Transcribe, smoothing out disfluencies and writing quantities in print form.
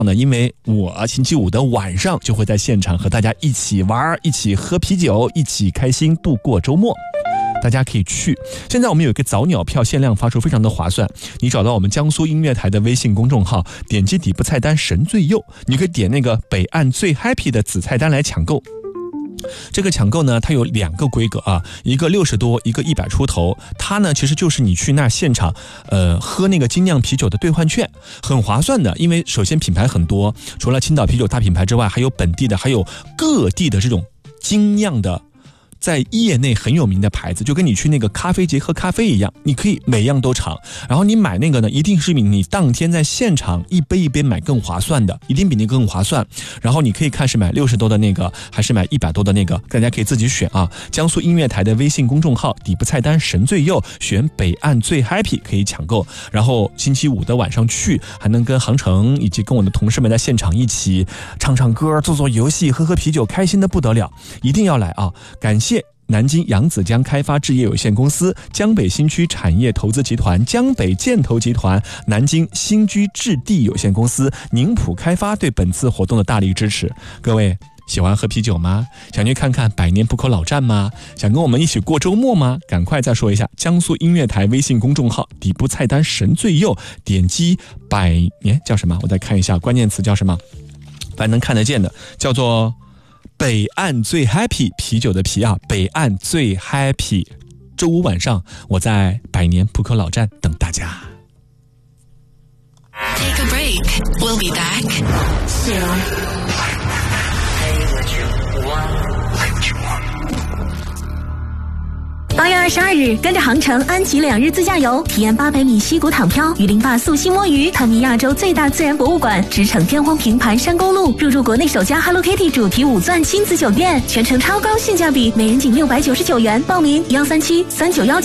因为我星期五的晚上就会在现场和大家一起玩，一起喝啤酒，一起开心度过周末。大家可以去。现在我们有一个早鸟票限量发出，非常的划算。你找到我们江苏音乐台的微信公众号，点击底部菜单神最右，你可以点那个北岸最 happy 的子菜单来抢购。这个抢购呢，它有2个规格啊，一个60多，一个100出头。它呢，其实就是你去那现场，喝那个精酿啤酒的兑换券，很划算的。因为首先品牌很多，除了青岛啤酒大品牌之外，还有本地的，还有各地的这种精酿的，在业内很有名的牌子，就跟你去那个咖啡节喝咖啡一样，你可以每样都尝。然后你买那个呢，一定是比你当天在现场一杯一杯买更划算的，一定比那个更划算。然后你可以看是买60多的那个，还是买100多的那个，大家可以自己选啊。江苏音乐台的微信公众号底部菜单神最右，选北岸最 happy 可以抢购。然后星期五的晚上去，还能跟航程以及跟我的同事们在现场一起唱唱歌、做做游戏、喝喝啤酒，开心的不得了，一定要来啊！感谢南京扬子江开发置业有限公司、江北新区产业投资集团、江北建投集团、南京新居置地有限公司、宁普开发对本次活动的大力支持。各位喜欢喝啤酒吗？想去看看百年浦口老站吗？想跟我们一起过周末吗？赶快再说一下江苏音乐台微信公众号底部菜单神最右，点击百年叫什么？我再看一下关键词叫什么，反正能看得见的，叫做北岸最 happy 啤酒的啤啊，北岸最 happy。周五晚上我在百年浦口老站等大家。 Take a break. We'll be back soon. 8月22日，跟着航程安吉2日自驾游，体验800米溪谷躺漂，雨林坝溯溪摸鱼，探秘亚洲最大自然博物馆，驰骋天荒平盘山沟路，入住国内首家 Hello Kitty 主题5钻亲子酒店，全程超高性价比，每人仅699元。报名1373919。